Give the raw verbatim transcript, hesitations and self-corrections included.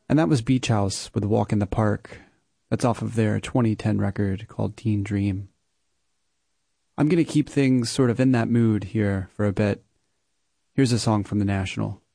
And that was Beach House with Walk in the Park. That's off of their twenty ten record called Teen Dream. I'm going to keep things sort of in that mood here for a bit. Here's a song from The National.